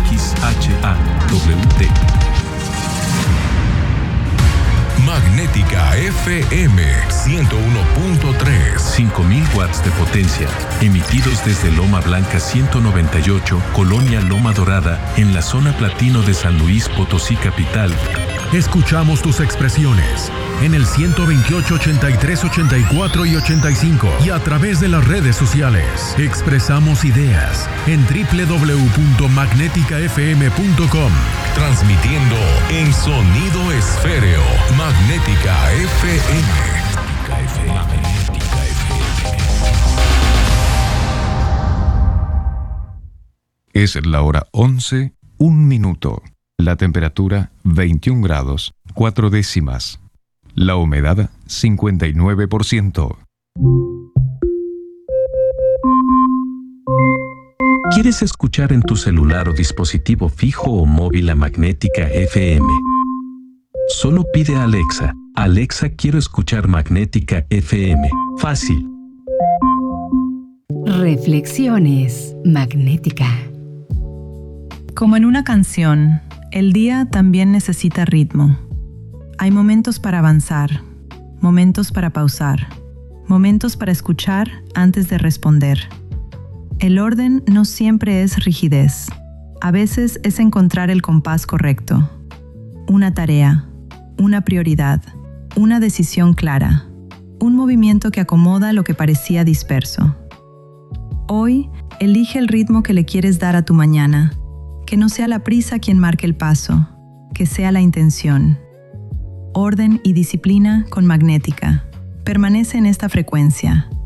Magnética FM 101.3. 5000 watts de potencia, emitidos desde Loma Blanca 198, Colonia Loma Dorada, en la zona platino de San Luis Potosí capital. Escuchamos tus expresiones en el 128, 83, 84 y 85 y a través de las redes sociales. Expresamos ideas en www.magneticafm.com. Transmitiendo en sonido esféreo. Magnética FM. Magnética FM. Es la hora 11, 1 minuto. La temperatura 21 grados, 4 décimas. La humedad 59%. ¿Quieres escuchar en tu celular o dispositivo fijo o móvil a Magnética FM? Solo pide a Alexa: Alexa, quiero escuchar Magnética FM. Fácil. Reflexiones Magnética. Como en una canción, el día también necesita ritmo. Hay momentos para avanzar, momentos para pausar, momentos para escuchar antes de responder. El orden no siempre es rigidez. A veces es encontrar el compás correcto. Una tarea, una prioridad, una decisión clara, un movimiento que acomoda lo que parecía disperso. Hoy, elige el ritmo que le quieres dar a tu mañana. Que no sea la prisa quien marque el paso, que sea la intención. Orden y disciplina con Magnética. Permanece en esta frecuencia.